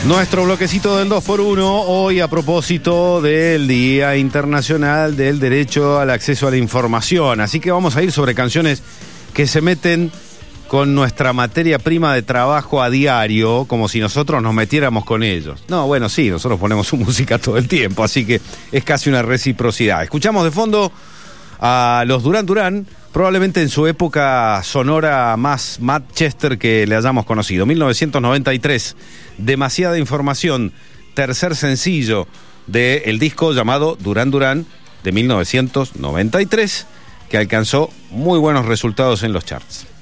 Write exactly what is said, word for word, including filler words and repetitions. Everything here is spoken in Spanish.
Nuestro bloquecito del dos por uno, hoy a propósito del Día Internacional del Derecho al Acceso a la Información. Así que vamos a ir sobre canciones que se meten con nuestra materia prima de trabajo a diario, como si nosotros nos metiéramos con ellos. No, bueno, sí, nosotros ponemos su música todo el tiempo, así que es casi una reciprocidad. Escuchamos de fondo a los Duran Duran, probablemente en su época sonora más Manchester que le hayamos conocido. mil novecientos noventa y tres, Demasiada Información, tercer sencillo del disco llamado Duran Duran de mil novecientos noventa y tres, que alcanzó muy buenos resultados en los charts.